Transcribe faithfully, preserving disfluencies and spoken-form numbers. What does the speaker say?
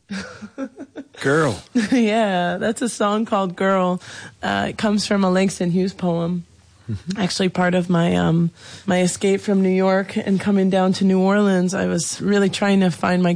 Girl. Yeah, that's a song called Girl. Uh, it comes from a Langston Hughes poem. Mm-hmm. Actually, part of my um, my escape from New York and coming down to New Orleans, I was really trying to find my